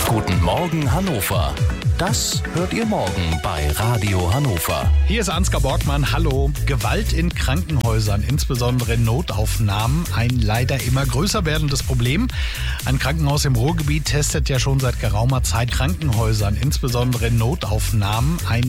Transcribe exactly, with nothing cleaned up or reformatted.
Guten Morgen Hannover. Das hört ihr morgen bei Radio Hannover. Hier ist Ansgar Borgmann. Hallo. Gewalt in Krankenhäusern, insbesondere in Notaufnahmen, ein leider immer größer werdendes Problem. Ein Krankenhaus im Ruhrgebiet testet ja schon seit geraumer Zeit Krankenhäusern, insbesondere in Notaufnahmen, ein